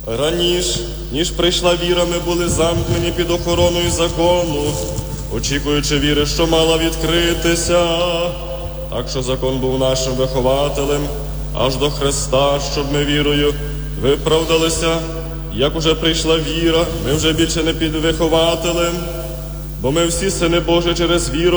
Раніше, ніж прийшла віра, ми були замкнені під охороною закону, очікуючи віри, що мала відкритися. Так що закон був нашим вихователем аж до Христа, щоб ми вірою виправдалися. Як уже прийшла віра, ми вже більше не під вихователем, бо ми всі сини Божі через віру